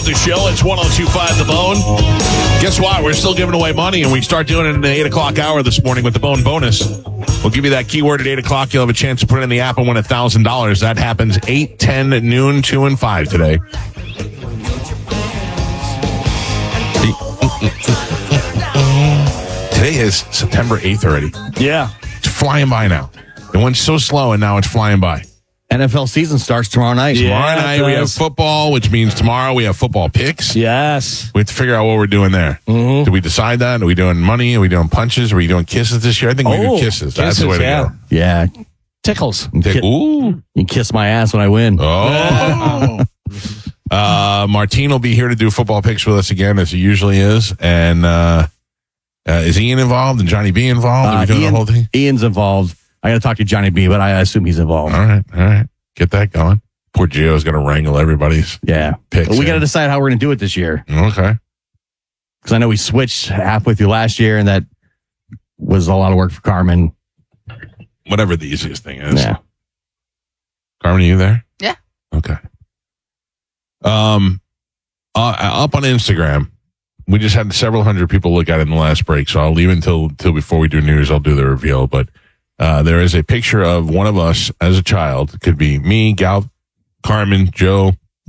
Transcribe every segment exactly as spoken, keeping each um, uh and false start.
the show. It's one oh two point five The Bone. Guess what? We're still giving away money, and we start doing it in the eight o'clock hour this morning with the Bone bonus. We'll give you that keyword at eight o'clock. You'll have a chance to put it in the app and win one thousand dollars. That happens eight, ten, noon, two, and five today. Today is September eighth already. Yeah. It's flying by now. It went so slow, and now it's flying by. N F L season starts tomorrow night. Tomorrow yeah, night we have football, which means tomorrow we have football picks. Yes. We have to figure out what we're doing there. Mm-hmm. Did we decide that? Are we doing money? Are we doing punches? Are we doing kisses this year? I think we Oh, do kisses. That's kisses, the way to yeah. go. Yeah. Tickles. You Tick- ki- Ooh. you kiss my ass when I win. Oh. uh, Martine will be here to do football picks with us again, as he usually is. And uh, uh, is Ian involved and Johnny B involved? Are we Uh, doing Ian- the whole thing? Ian's involved. I got to talk to Johnny B, but I assume he's involved. All right. All right. Get that going. Poor Gio's going to wrangle everybody's Yeah. picks. But we got to in. decide how we're going to do it this year. Okay. Because I know we switched halfway through last year, and that was a lot of work for Carmen. Whatever the easiest thing is. Yeah. Carmen, are you there? Yeah. Okay. Um, uh, up on Instagram, we just had several hundred people look at it in the last break, so I'll leave it until, until before we do news. I'll do the reveal, but uh, there is a picture of one of us as a child. It could be me, Gal, Carmen, Joe,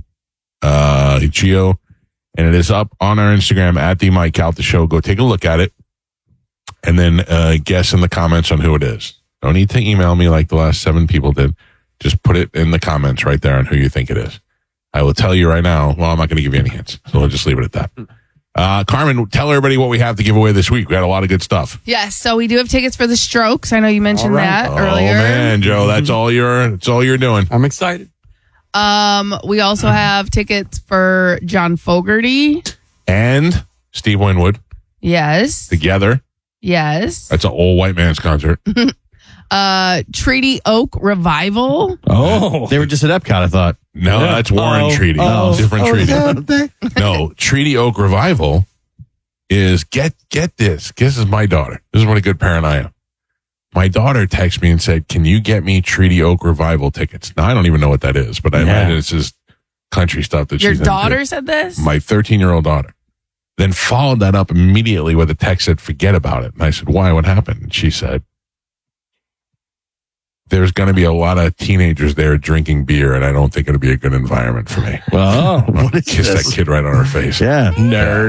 uh, Gio, and it is up on our Instagram at the Mike Calta Show. Go take a look at it, and then uh, guess in the comments on who it is. Don't need to email me like the last seven people did. Just put it in the comments right there on who you think it is. I will tell you right now. Well, I'm not going to give you any hints, so we'll just leave it at that. Uh, Carmen, tell everybody what we have to give away this week. We got a lot of good stuff. Yes, so we do have tickets for the Strokes. I know you mentioned All right. that Oh earlier. man, Joe, that's all you're. That's all you're doing. I'm excited. Um, we also have tickets for John Fogerty. And Steve Winwood Yes. together. Yes. That's an old white man's concert. Uh, Treaty Oak Revival. Oh. They were just at Epcot, I thought. No, Yeah. that's Warren Oh. Treaty. Oh. Different Oh, treaty. No, Treaty Oak Revival is get get this. This is my daughter. This is what a good parent I am. My daughter texted me and said, "Can you get me Treaty Oak Revival tickets?" Now I don't even know what that is, but I Yeah. imagine it's just country stuff that Your she's daughter into. said this? My thirteen-year-old daughter. Then followed that up immediately with a text that forget about it. And I said, "Why? What happened?" And she said, "There's going to be a lot of teenagers there drinking beer, and I don't think it'll be a good environment for me." Oh, I'll what is kiss this? that kid right on her face. Yeah, nerd.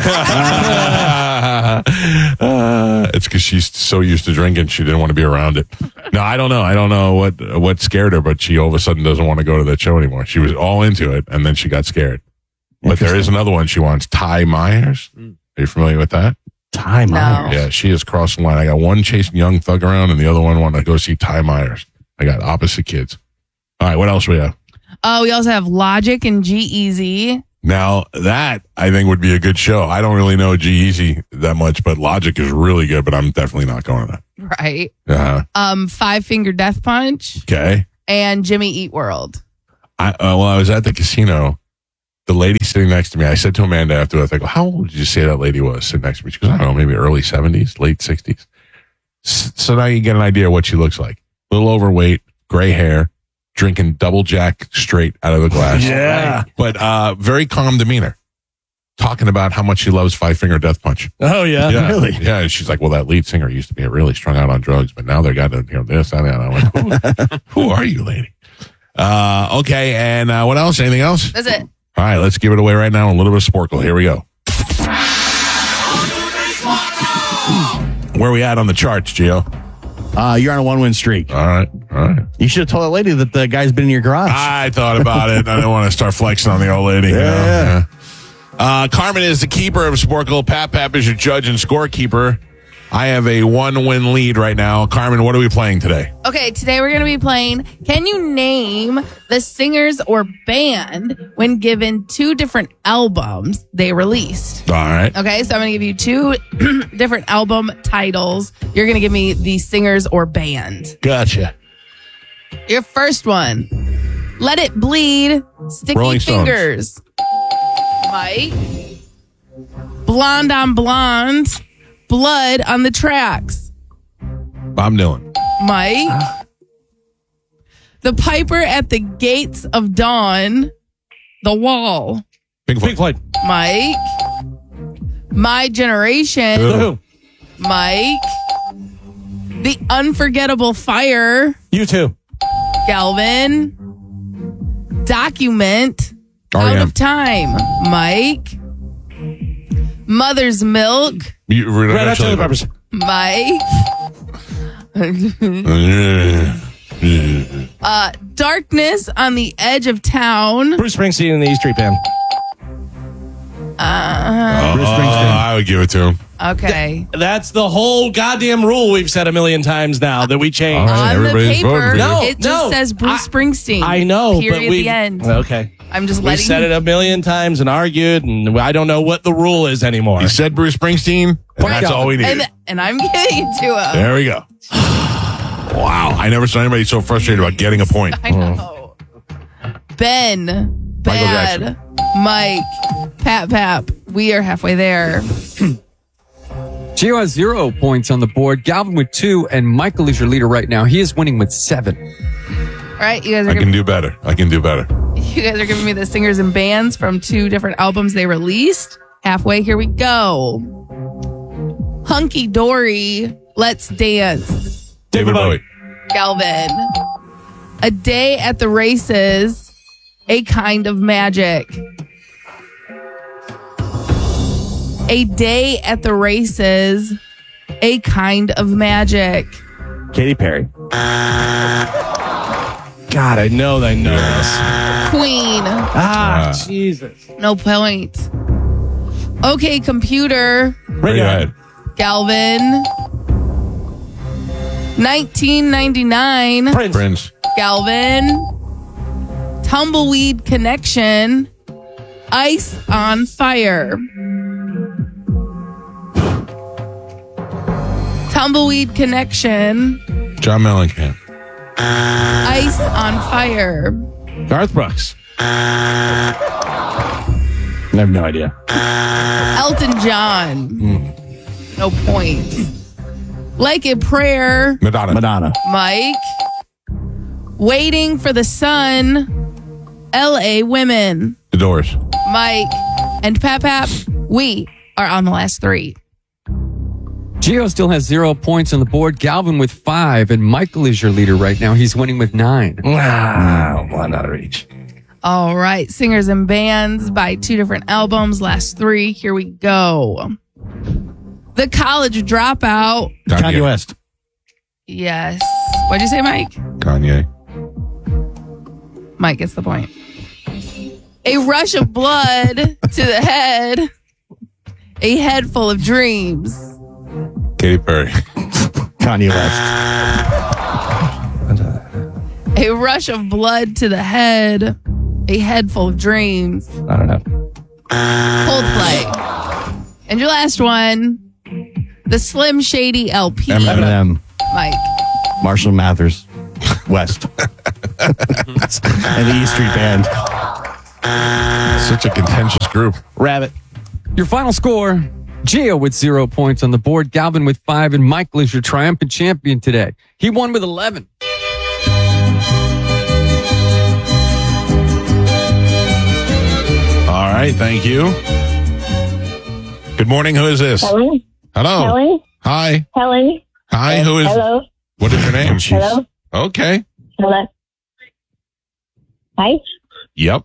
uh, it's because she's so used to drinking, she didn't want to be around it. No, I don't know. I don't know what what scared her, but she all of a sudden doesn't want to go to that show anymore. She was all into it, and then she got scared. But there is another one she wants, Ty Myers. Are you familiar with that? Ty Myers. Yeah, she is crossing the line. I got one chasing Young Thug around, and the other one wanted to go see Ty Myers. I got opposite kids. All right, what else we have? Uh, we also have Logic and G-Eazy. Now, that, I think, would be a good show. I don't really know G-Eazy that much, but Logic is really good, but I'm definitely not going to that. Right. Uh-huh. Um, Five Finger Death Punch Okay. and Jimmy Eat World. I, uh, well, I was at the casino. The lady sitting next to me, I said to Amanda afterwards, I go, how old did you say that lady was sitting next to me? She goes, I don't know, maybe early seventies, late sixties. So now you get an idea of what she looks like. A little overweight, gray hair, drinking double jack straight out of the glass. Yeah. But uh, very calm demeanor. Talking about how much she loves Five Finger Death Punch. Oh, yeah. Yeah, Really? Yeah, and she's like, well, that lead singer used to be really strung out on drugs, but now they got to, you know, this and that. I'm like, who, who are you, lady? Uh, okay, and uh, what else? Anything else? That's it. All right, let's give it away right now. A little bit of Sporkle. Here we go. Where are we at on the charts, Gio? Uh, you're on a one-win streak. All right, all right. You should have told that lady that the guy's been in your garage. I thought about it. I didn't want to start flexing on the old lady. You know? Yeah. Uh, Carmen is the keeper of Sporkle. Pat Pap is your judge and scorekeeper. I have a one-win lead right now. Carmen, what are we playing today? Okay, today we're going to be playing Can You Name the Singers or Band when given two different albums they released? All right. Okay, so I'm going to give you two different album titles. You're going to give me the singers or band. Gotcha. Your first one, Let It Bleed, Sticky Rolling Stones. Fingers. Mike. Blonde on Blonde, Blood on the Tracks. Bob Dylan. Mike. The Piper at the Gates of Dawn, The Wall. Pink Floyd. Pink Floyd. Mike. My Generation. Who? The Who. Mike. The Unforgettable Fire. You too. Galvin. Document. R E Out M. of Time. Mike. Mother's Milk. You, Red, Red Hot Chili Peppers. Mike. uh, Darkness on the Edge of Town. Bruce Springsteen and the E Street Band. Uh, Bruce Oh, Springsteen. I would give it to him. okay. That's the whole goddamn rule we've said a million times now that we changed. All right, On the everybody's voting paper, for you. No, it just no. says Bruce I- Springsteen. I know, Period. but we the end. Okay. I'm just We letting said you. it a million times and argued, and I don't know what the rule is anymore. You said Bruce Springsteen, and that's out. all we needed. And, and I'm getting to him. There we go. Wow. I never saw anybody so frustrated about getting a point. I know. Ben, Bad, Jackson. Mike, Pat Pap. We are halfway there. Gio has zero points on the board. Galvin with two, and Michael is your leader right now. He is winning with seven. All right, you guys are I giving, can do better. I can do better. you guys are giving me the singers and bands from two different albums they released. Halfway, here we go. Hunky Dory, Let's Dance. David Bowie. Galvin. A Day at the Races, A Kind of Magic. A Day at the Races, A Kind of Magic. Katy Perry. God, I know I know this. Queen, Ah, Ah. Jesus. no point. Okay, Computer, Radiohead. Galvin. nineteen ninety-nine, Prince. Prince. Galvin. Tumbleweed Connection, Ice on Fire. Tumbleweed Connection, John Mellencamp. Ice on Fire. Garth Brooks. I have no idea. Elton John, no point. Like a Prayer, Madonna. Madonna. Mike. Waiting for the Sun, L A Women, The Doors. Mike. And Pap Pap, we are on the last three. Gio still has zero points on the board. Galvin with five, and Michael is your leader right now. He's winning with nine. Wow. One out of each. All right, singers and bands by two different albums, last three. Here we go. The College Dropout. Kanye West. Yes. What'd you say, Mike? Kanye. Mike gets the point. A Rush of Blood to the Head. A Head Full of Dreams. Katy Perry. Kanye West. A Rush of Blood to the Head. A Head Full of Dreams. I don't know. Coldplay. And your last one, the Slim Shady L P. Eminem. Eminem. Mike. Marshall Mathers. West. And the E Street Band. Such a contentious group. Rabbit. Your final score, Gio with zero points on the board, Galvin with five, and Michael is your triumphant champion today. He won with eleven. All right. Thank you. Good morning. Who is this? Hello? Hello. Helen? Hi. Helen? Hi. Who is? Hello? What is your name? Hello? Okay. Hello? Hi? Yep.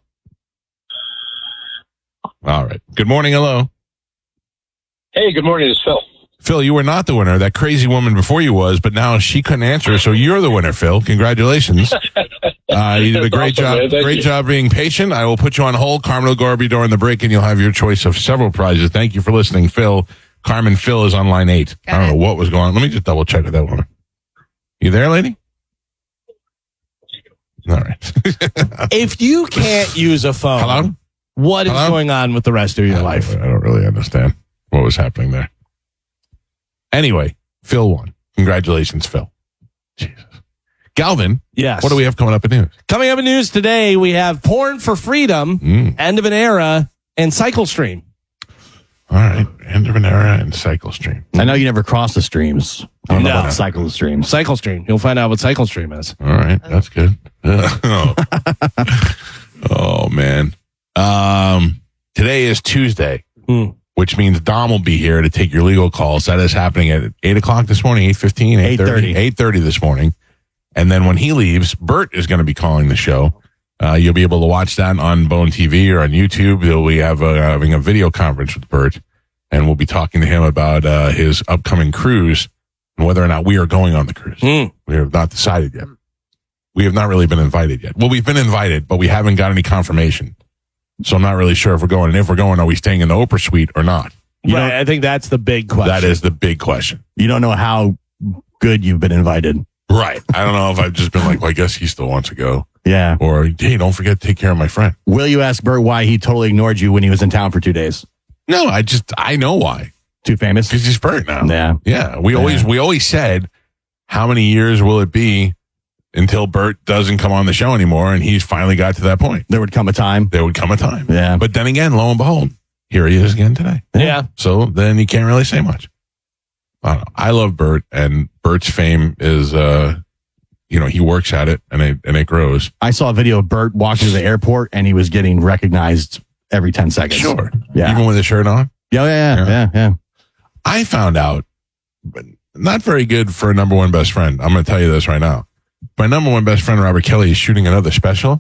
All right. Good morning. Hello. Hey, good morning. It's Phil. Phil, you were not the winner. That crazy woman before you was, but now she couldn't answer, so you're the winner, Phil. Congratulations. Uh, you did a That's great awesome, job. man. Thank Great you. job being patient. I will put you on hold. Carmen will go over you during the break, and you'll have your choice of several prizes. Thank you for listening, Phil. Carmen, Phil is on line eight. Got I don't it. know what was going on. Let me just double check with that woman. You there, lady? All right. If you can't use a phone, Hello? what is Hello? going on with the rest of your life? I don't really understand what was happening there. Anyway, Phil won. Congratulations, Phil. Jesus. Galvin, Yes. what do we have coming up in news? Coming up in news today, we have Porn for Freedom, Mm. End of an Era, and Cycle Stream. All right. End of an era and cycle stream. I know you never cross the streams. I don't know No. about cycle the streams. Cycle Stream. You'll find out what Cycle Stream is. All right. That's good. oh. Oh, man. Um, Today is Tuesday, Hmm. which means Dom will be here to take your legal calls. That is happening at eight o'clock this morning, eight fifteen, eight thirty, eight thirty this morning. And then when he leaves, Bert is going to be calling the show. Uh, you'll be able to watch that on Bone T V or on YouTube. We have a, having a video conference with Bert, and we'll be talking to him about uh, his upcoming cruise and whether or not we are going on the cruise. Hmm. We have not decided yet. We have not really been invited yet. Well, we've been invited, but we haven't got any confirmation. So I'm not really sure if we're going. And if we're going, are we staying in the Oprah suite or not? You Right. don't- I think that's the big question. That is the big question. You don't know how good you've been invited. Right. I don't know if I've just been like, well, I guess he still wants to go. Yeah. Or, hey, don't forget to take care of my friend. Will you ask Bert why he totally ignored you when he was in town for two days? No, I just, I know why. Too famous? Because he's Bert now. Yeah. Yeah. We always, we always said, how many years will it be until Bert doesn't come on the show anymore? And he's finally got to that point. There would come a time. There would come a time. Yeah. But then again, lo and behold, here he is again today. Yeah. So then you can't really say much. I don't know. I love Bert, and Bert's fame is, uh, you know, he works at it and it, and it grows. I saw a video of Bert walking to the airport and he was getting recognized every ten seconds. Sure. Yeah. Even with his shirt on. Yeah, yeah, yeah, Yeah. yeah, yeah. I found out, but not very good for a number one best friend. I'm going to tell you this right now. My number one best friend, Robert Kelly, is shooting another special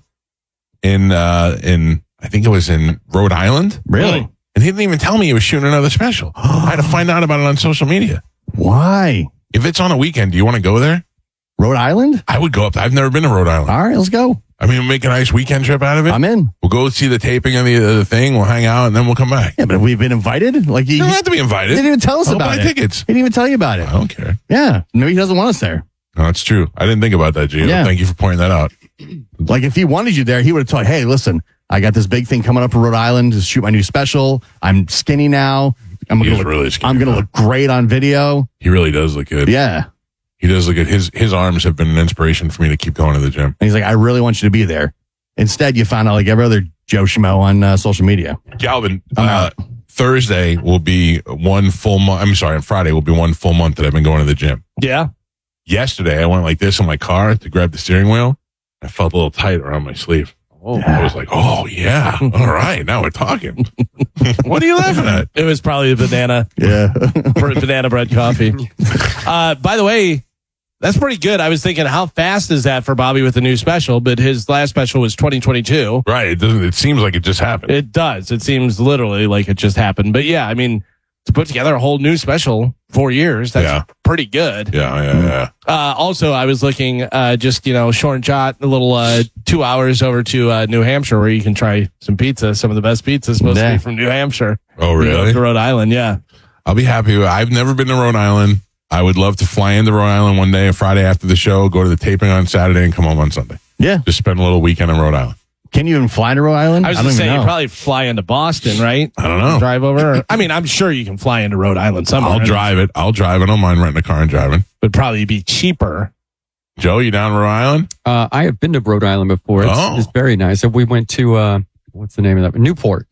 in, uh, in, I think it was in Rhode Island. Really? And he didn't even tell me he was shooting another special. I had to find out about it on social media. Why? If it's on a weekend, do you want to go there? Rhode Island? I would go up. I've never been to Rhode Island. All right, let's go. I mean, we'll make a nice weekend trip out of it. I'm in. We'll go see the taping of the, uh, the thing. We'll hang out and then we'll come back. Yeah, but have we been invited? Like, he, You don't he have to be invited. didn't even tell us I'll about buy it. tickets. He didn't even tell you about it. I don't care. Yeah. Maybe he doesn't want us there. No, that's true. I didn't think about that, Gio. Yeah. Thank you for pointing that out. Like, if he wanted you there, he would have told, hey, listen, I got this big thing coming up in Rhode Island to shoot my new special. I'm skinny now. I'm He gonna is look, really skinny I'm gonna now. look great on video. He really does look good. Yeah. He does look good. His his arms have been an inspiration for me to keep going to the gym. And he's like, I really want you to be there. Instead, you found out like every other Joe Schmo on uh, social media. Galvin, I'm uh, out. Thursday will be one full month. I'm sorry, on Friday will be one full month that I've been going to the gym. Yeah. Yesterday, I went like this in my car to grab the steering wheel. I felt a little tight around my sleeve. Oh, I was like, oh, yeah. All right. Now we're talking. What are you laughing at? It was probably the banana, Yeah. banana bread coffee. Uh, by the way, that's pretty good. I was thinking, how fast is that for Bobby with the new special? But his last special was twenty twenty-two. Right. It doesn't. It seems like it just happened. It does. It seems literally like it just happened. But yeah, I mean, to put together a whole new special, four years, that's Yeah. pretty good. yeah, yeah, yeah. Uh, also, I was looking, uh, just, you know, short and jot, a little, uh, two hours over to, uh, New Hampshire where you can try some pizza. Some of the best pizza is supposed Yeah. to be from New Hampshire. Oh, You know, really? to Rhode Island. Yeah. I'll be happy. I've never been to Rhode Island. I would love to fly into Rhode Island one day, a Friday after the show, go to the taping on Saturday, and come home on Sunday. Yeah. Just spend a little weekend in Rhode Island. Can you even fly to Rhode Island? I was don't just even saying, know. you probably fly into Boston, right? I don't know. Drive over. I mean, I'm sure you can fly into Rhode Island somewhere. I'll drive it. I'll drive it. I don't mind renting a car and driving. Would probably be cheaper. Joe, you down in Rhode Island? Uh, I have been to Rhode Island before. It's, Oh. it's very nice. We went to, uh, what's the name of that? Newport.